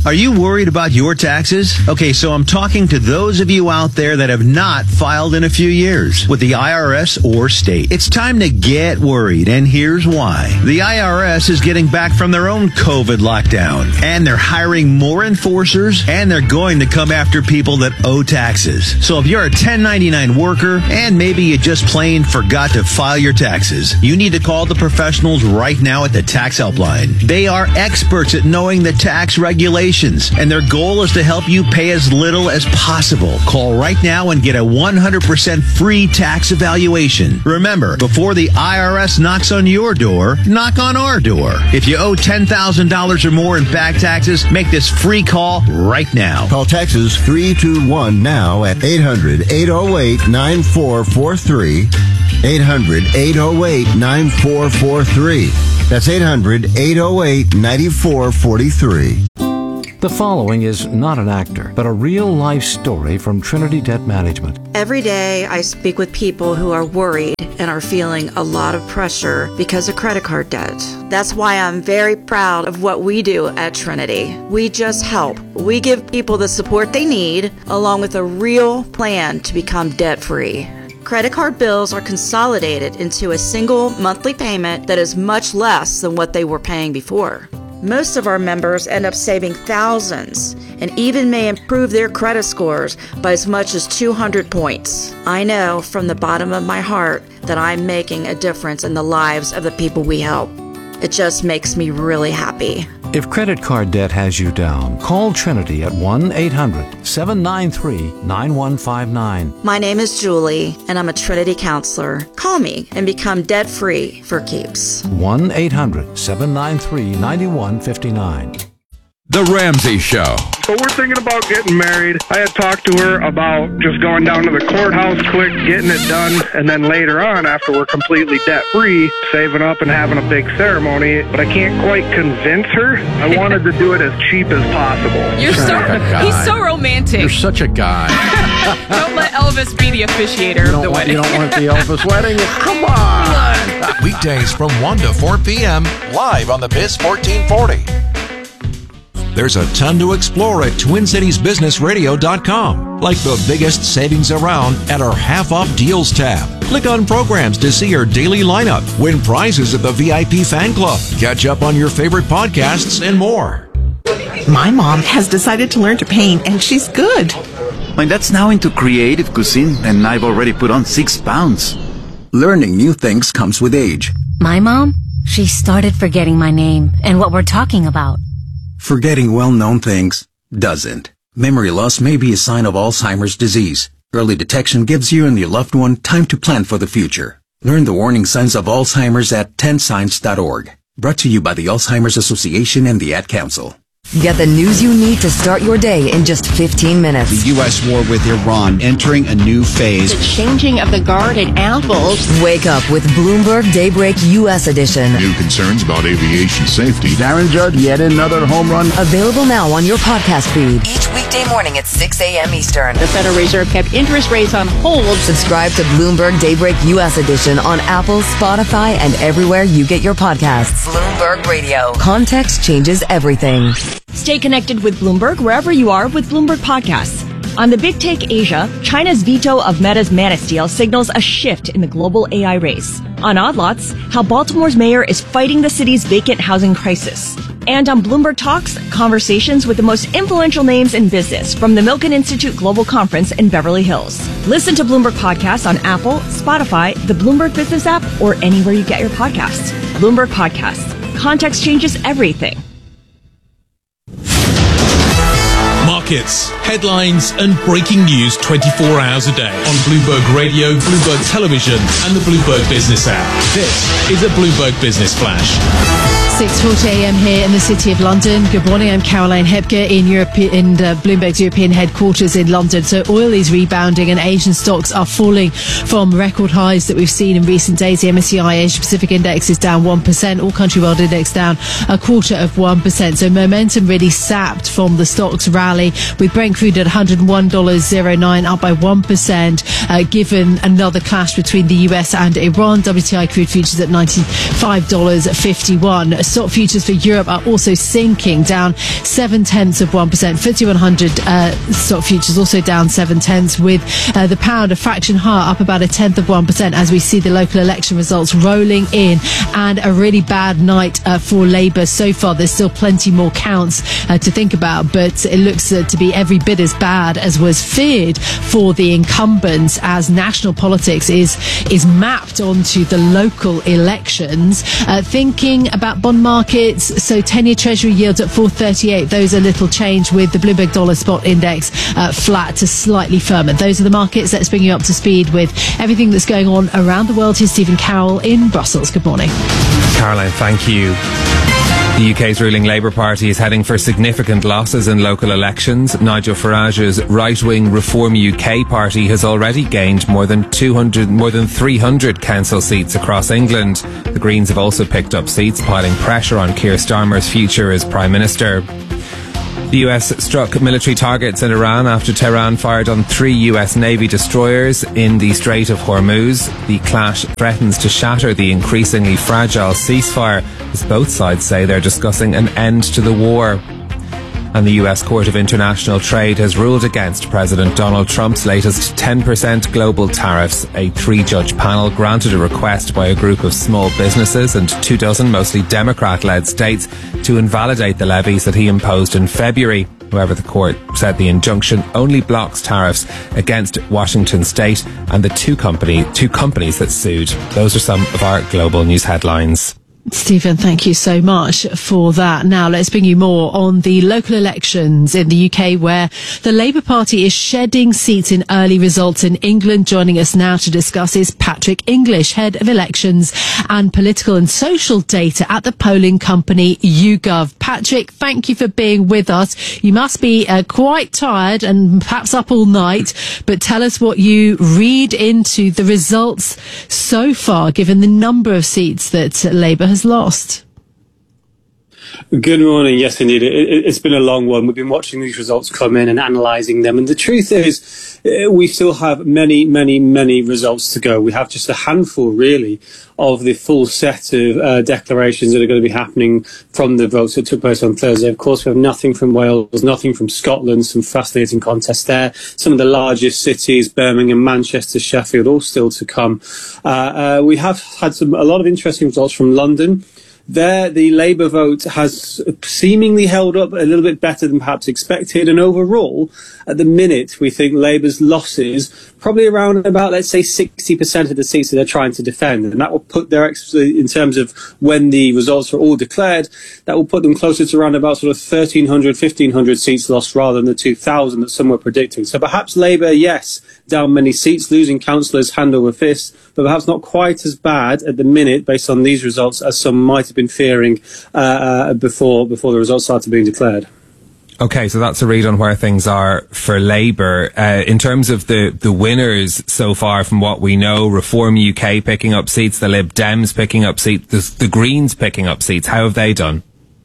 Are you worried about your taxes? Okay, so I'm talking to those of you out there that have not filed in a few years with the I R S or state. It's time to get worried, and here's why. The I R S is getting back from their own COVID lockdown, and they're hiring more enforcers, and they're going to come after people that owe taxes. So if you're a ten ninety-nine worker, and maybe you just plain forgot to file your taxes, you need to call the professionals right now at the Tax Helpline. They are experts at knowing the tax regulations, and their goal is to help you pay as little as possible. Call right now and get a one hundred percent free tax evaluation. Remember, before the I R S knocks on your door, knock on our door. If you owe ten thousand dollars or more in back taxes, make this free call right now. Call Texas three two one now at eight hundred, eight oh eight, nine four four three. eight hundred, eight oh eight, nine four four three. That's eight hundred, eight oh eight, nine four four three. The following is not an actor, but a real-life story from Trinity Debt Management. Every day I speak with people who are worried and are feeling a lot of pressure because of credit card debt. That's why I'm very proud of what we do at Trinity. We just help. We give people the support they need, along with a real plan to become debt-free. Credit card bills are consolidated into a single monthly payment that is much less than what they were paying before. Most of our members end up saving thousands and even may improve their credit scores by as much as two hundred points. I know from the bottom of my heart that I'm making a difference in the lives of the people we help. It just makes me really happy. If credit card debt has you down, call Trinity at one eight hundred, seven nine three, nine one five nine. My name is Julie, and I'm a Trinity counselor. Call me and become debt-free for keeps. one eight hundred, seven nine three, nine one five nine. The Ramsey Show. So we're thinking about getting married. I had talked to her about just going down to the courthouse quick, getting it done, and then later on, after we're completely debt-free, saving up and having a big ceremony. But I can't quite convince her. I wanted to do it as cheap as possible. You're so, he's so romantic. You're such a guy. Don't let Elvis be the officiator of the want, wedding. You don't want the Elvis wedding? Come on. Weekdays from one to four p.m. live on the Biz fourteen forty. There's a ton to explore at twin cities business radio dot com, like the biggest savings around at our half-off deals tab. Click on programs to see our daily lineup, win prizes at the V I P fan club, catch up on your favorite podcasts, and more. My mom has decided to learn to paint, and she's good. My dad's now into creative cuisine, and I've already put on six pounds. Learning new things comes with age. My mom, she started forgetting my name and what we're talking about. Forgetting well-known things doesn't. Memory loss may be a sign of Alzheimer's disease. Early detection gives you and your loved one time to plan for the future. Learn the warning signs of Alzheimer's at ten signs dot org. Brought to you by the Alzheimer's Association and the Ad Council. Get the news you need to start your day in just fifteen minutes. The U S war with Iran entering a new phase. The changing of the guard at Apple. Wake up with Bloomberg Daybreak U S Edition. New concerns about aviation safety. Darren Judd, yet another home run. Available now on your podcast feed. Each weekday morning at six a.m. Eastern. The Federal Reserve kept interest rates on hold. Subscribe to Bloomberg Daybreak U S Edition on Apple, Spotify, and everywhere you get your podcasts. Bloomberg Radio. Context changes everything. Stay connected with Bloomberg wherever you are with Bloomberg Podcasts. On the Big Take Asia, China's veto of Meta's Manus deal signals a shift in the global A I race. On Odd Lots, how Baltimore's mayor is fighting the city's vacant housing crisis. And on Bloomberg Talks, conversations with the most influential names in business from the Milken Institute Global Conference in Beverly Hills. Listen to Bloomberg Podcasts on Apple, Spotify, the Bloomberg Business app, or anywhere you get your podcasts. Bloomberg Podcasts. Context changes everything. Markets, headlines, and breaking news twenty-four hours a day on Bloomberg Radio, Bloomberg Television, and the Bloomberg Business app. This is a Bloomberg Business Flash. six forty a.m. here in the City of London. Good morning, I'm Caroline Hepker in Europe, in uh, Bloomberg's European headquarters in London. So oil is rebounding and Asian stocks are falling from record highs that we've seen in recent days. The M S C I Asia Pacific Index is down one percent, all country world index down a quarter of one percent. So momentum really sapped from the stocks rally, with Brent crude at one hundred one dollars oh nine, up by one percent, uh, given another clash between the U S and Iran. W T I crude futures at ninety-five dollars fifty-one. stock futures for Europe are also sinking, down seven tenths of one percent. F T S E one hundred uh, stock futures also down seven tenths, with uh, the pound a fraction higher, up about a tenth of one percent, as we see the local election results rolling in, and a really bad night uh, for Labour so far. There's still plenty more counts uh, to think about, but it looks uh, to be every bit as bad as was feared for the incumbents, as national politics is is mapped onto the local elections. Uh, thinking about bond markets, so ten-year Treasury yields at four thirty-eight. Those are little change, with the Bloomberg Dollar Spot Index uh, flat to slightly firmer. Those are the markets. Let's bring you up to speed with everything that's going on around the world. Here's Stephen Carroll in Brussels. Good morning. Caroline, thank you. The U K's ruling Labour Party is heading for significant losses in local elections. Nigel Farage's right-wing Reform U K party has already gained more than two hundred, more than three hundred council seats across England. The Greens have also picked up seats, piling pressure on Keir Starmer's future as Prime Minister. The U S struck military targets in Iran after Tehran fired on three U S Navy destroyers in the Strait of Hormuz. The clash threatens to shatter the increasingly fragile ceasefire, as both sides say they're discussing an end to the war. And the U S Court of International Trade has ruled against President Donald Trump's latest ten percent global tariffs. A three-judge panel granted a request by a group of small businesses and two dozen mostly Democrat-led states to invalidate the levies that he imposed in February. However, the court said the injunction only blocks tariffs against Washington State and the two company, two companies that sued. Those are some of our global news headlines. Stephen, thank you so much for that. Now let's bring you more on the local elections in the U K, where the Labour Party is shedding seats in early results in England. Joining us now to discuss is Patrick English, Head of Elections and Political and Social Data at the polling company YouGov. Patrick, thank you for being with us. You must be uh, quite tired and perhaps up all night, but tell us what you read into the results so far, given the number of seats that Labour has has lost. Good morning. Yes, indeed. It, it, it's been a long one. We've been watching these results come in and analysing them. And the truth is, uh, we still have many, many, many results to go. We have just a handful, really, of the full set of uh, declarations that are going to be happening from the votes that took place on Thursday. Of course, we have nothing from Wales, nothing from Scotland, some fascinating contests there. Some of the largest cities, Birmingham, Manchester, Sheffield, all still to come. Uh, uh, we have had some a lot of interesting results from London. There, the Labour vote has seemingly held up a little bit better than perhaps expected. And overall, at the minute, we think Labour's losses probably around about, let's say, sixty percent of the seats that they're trying to defend. And that will put their, in terms of when the results are all declared, that will put them closer to around about sort of thirteen hundred, fifteen hundred seats lost rather than the two thousand that some were predicting. So perhaps Labour, yes, down many seats, losing councillors hand over fist, but perhaps not quite as bad at the minute based on these results as some might have been fearing uh, uh, before before the results started being declared. Okay, so that's a read on where things are for Labour. Uh, in terms of the, the winners so far, from what we know, Reform U K picking up seats, the Lib Dems picking up seats, the, the Greens picking up seats. How have they done?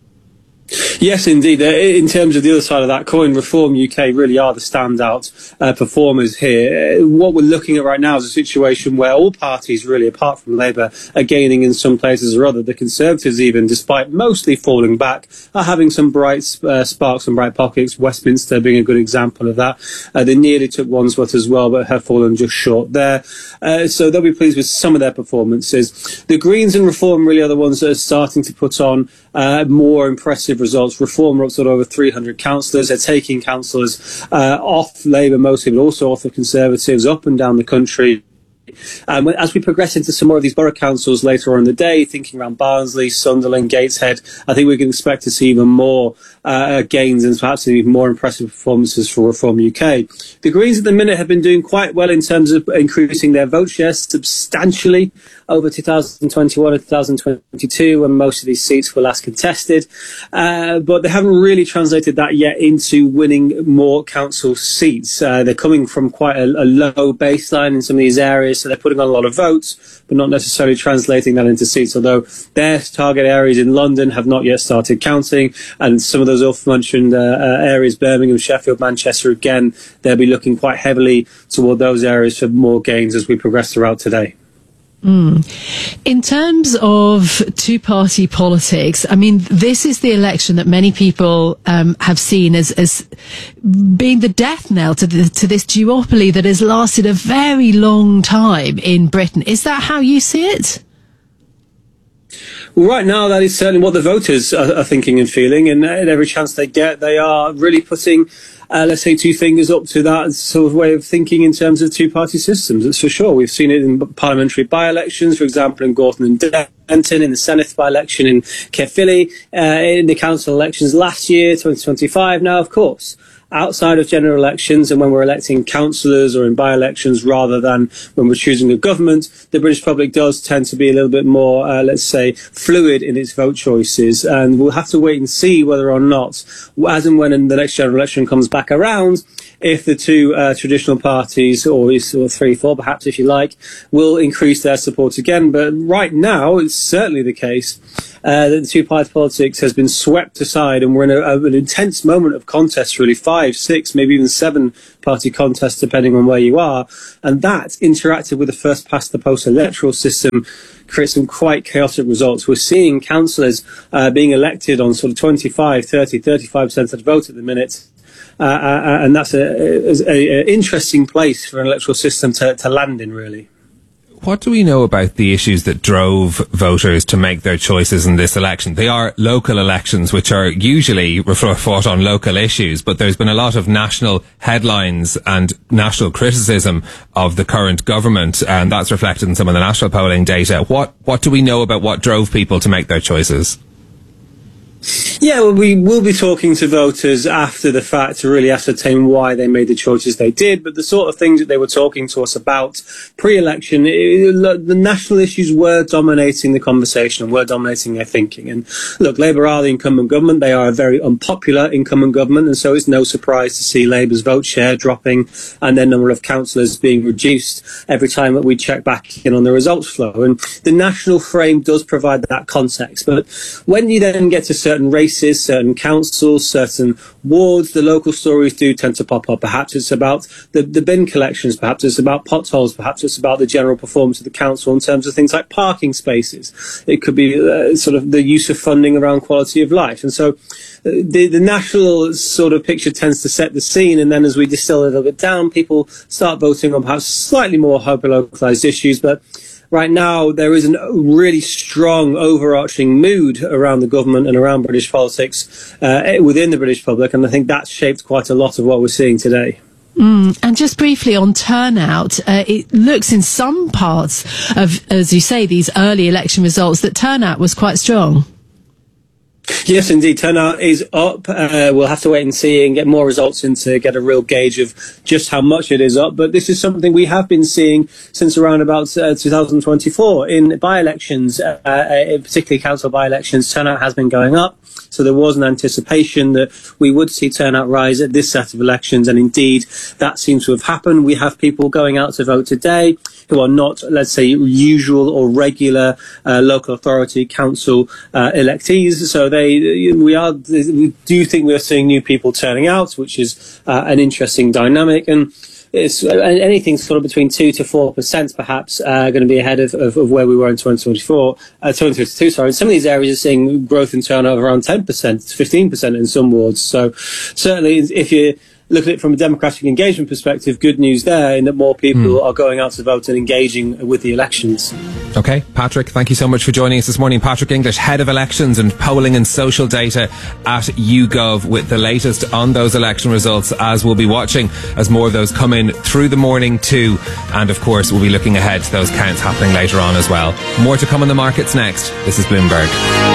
Yes, indeed. In terms of the other side of that coin, Reform U K really are the standout uh, performers here. What we're looking at right now is a situation where all parties, really, apart from Labour, are gaining in some places or other. The Conservatives, even, despite mostly falling back, are having some bright uh, sparks and bright pockets, Westminster being a good example of that. Uh, they nearly took Wandsworth as well, but have fallen just short there. Uh, so they'll be pleased with some of their performances. The Greens and Reform really are the ones that are starting to put on uh, more impressive results. Reform are up to over three hundred councillors. They're taking councillors uh, off Labour mostly, but also off the Conservatives up and down the country. Um, as we progress into some more of these borough councils later on in the day, thinking around Barnsley, Sunderland, Gateshead, I think we can expect to see even more uh, gains and perhaps even more impressive performances for Reform U K. The Greens at the minute have been doing quite well in terms of increasing their vote share substantially over two thousand twenty-one and two thousand twenty-two, when most of these seats were last contested. Uh, but they haven't really translated that yet into winning more council seats. Uh, they're coming from quite a, a low baseline in some of these areas, so they're putting on a lot of votes, but not necessarily translating that into seats, although their target areas in London have not yet started counting, and some of those off-mentioned uh, uh, areas, Birmingham, Sheffield, Manchester, again, they'll be looking quite heavily toward those areas for more gains as we progress throughout today. Mm. In terms of two-party politics, I mean, this is the election that many people um, have seen as, as being the death knell to, the, to this duopoly that has lasted a very long time in Britain. Is that how you see it? Well, right now, that is certainly what the voters are, are thinking and feeling, and at every chance they get, they are really putting, uh, let's say, two fingers up to that sort of way of thinking in terms of two-party systems. That's for sure. We've seen it in parliamentary by-elections, for example, in Gorton and Denton, in the Senedd by-election in Caerphilly, uh, in the council elections last year, twenty twenty-five. Now, of course, outside of general elections and when we're electing councillors or in by-elections rather than when we're choosing a government, the British public does tend to be a little bit more, uh, let's say, fluid in its vote choices. And we'll have to wait and see whether or not, as and when the next general election comes back around, if the two uh, traditional parties, or, or three, four perhaps if you like, will increase their support again. But right now, it's certainly the case uh, that the two-party politics has been swept aside, and we're in a, a, an intense moment of contest, really, five, six, maybe even seven-party contests, depending on where you are. And that, interacted with the first-past-the-post electoral system, creates some quite chaotic results. We're seeing councillors uh, being elected on sort of twenty-five, thirty, thirty-five percent of the vote at the minute. Uh, uh, and that's an interesting place for an electoral system to, to land in, really. What do we know about the issues that drove voters to make their choices in this election? They are local elections, which are usually fought on local issues, but there's been a lot of national headlines and national criticism of the current government, and that's reflected in some of the national polling data. What, what do we know about what drove people to make their choices? Yeah, well, we will be talking to voters after the fact to really ascertain why they made the choices they did. But the sort of things that they were talking to us about pre-election, it, the national issues were dominating the conversation and were dominating their thinking. And look, Labour are the incumbent government. They are a very unpopular incumbent government. And so it's no surprise to see Labour's vote share dropping and their number of councillors being reduced every time that we check back in on the results flow. And the national frame does provide that context. But when you then get to certain races, certain councils, certain wards, the local stories do tend to pop up. Perhaps it's about the, the bin collections, perhaps it's about potholes, perhaps it's about the general performance of the council in terms of things like parking spaces. It could be uh, sort of the use of funding around quality of life. And so uh, the, the national sort of picture tends to set the scene, and then as we distill it a little bit down, people start voting on perhaps slightly more hyper-localised issues. But right now, there is a really strong overarching mood around the government and around British politics uh, within the British public, and I think that's shaped quite a lot of what we're seeing today. Mm. And just briefly on turnout, uh, it looks in some parts of, as you say, these early election results that turnout was quite strong. Yes, indeed. Turnout is up. Uh, we'll have to wait and see and get more results in to get a real gauge of just how much it is up. But this is something we have been seeing since around about uh, two thousand twenty-four. In by-elections, uh, uh, particularly council by-elections, turnout has been going up. So there was an anticipation that we would see turnout rise at this set of elections. And indeed, that seems to have happened. We have people going out to vote today who are not, let's say, usual or regular uh, local authority council uh, electees. So they, we are, we do think we are seeing new people turning out, which is uh, an interesting dynamic. And it's anything sort of between two to four percent, perhaps, uh, going to be ahead of, of, of where we were in twenty twenty-four, uh, twenty twenty-two. Sorry, and some of these areas are seeing growth in turnout around ten percent, fifteen percent in some wards. So certainly, if you look at it from a democratic engagement perspective, good news there in that more people mm. are going out to vote and engaging with the elections. Okay, Patrick, thank you so much for joining us this morning. Patrick English, Head of Elections and Polling and Social Data at YouGov, with the latest on those election results, as we'll be watching as more of those come in through the morning too. And of course, we'll be looking ahead to those counts happening later on as well. More to come on the markets next. This is Bloomberg.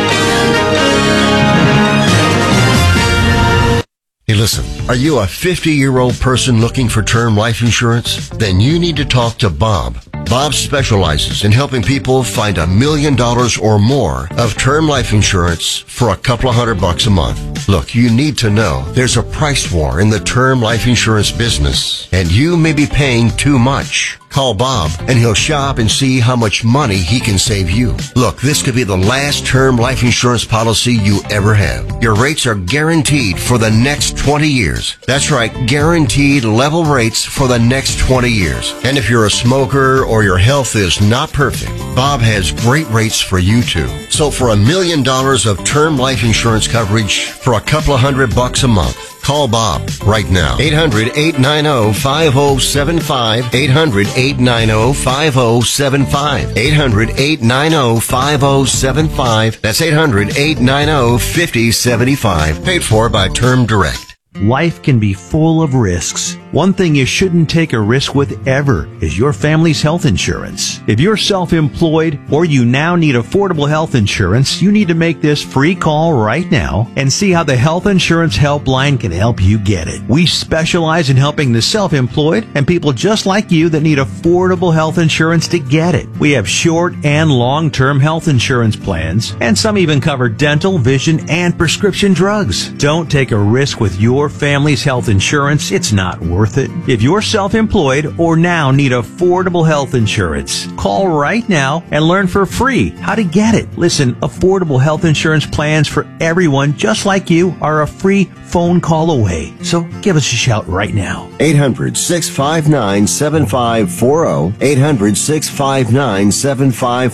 Hey, listen, are you a fifty-year-old person looking for term life insurance? Then you need to talk to Bob. Bob specializes in helping people find a million dollars or more of term life insurance for a couple of hundred bucks a month. Look, you need to know there's a price war in the term life insurance business, and you may be paying too much. Call Bob, and he'll shop and see how much money he can save you. Look, this could be the last term life insurance policy you ever have. Your rates are guaranteed for the next twenty years. That's right, guaranteed level rates for the next twenty years. And if you're a smoker or your health is not perfect, Bob has great rates for you too. So for a million dollars of term life insurance coverage for a couple of hundred bucks a month, call Bob right now. eight hundred, eight nine zero, five zero seven five. eight hundred, eight nine zero, five zero seven five. eight hundred, eight nine zero, five zero seven five. That's eight hundred, eight nine zero, five zero seven five. Paid for by Term Direct. Life can be full of risks. One thing you shouldn't take a risk with ever is your family's health insurance. If you're self-employed or you now need affordable health insurance, you need to make this free call right now and see how the Health Insurance Helpline can help you get it. We specialize in helping the self-employed and people just like you that need affordable health insurance to get it. We have short and long-term health insurance plans, and some even cover dental, vision, and prescription drugs. Don't take a risk with your family's health insurance. It's not worth it. If you're self-employed or now need affordable health insurance, call right now and learn for free how to get it. Listen, affordable health insurance plans for everyone just like you are a free phone call away. So give us a shout right now. eight hundred, six five nine, seven five four zero. eight hundred, six five nine, seven five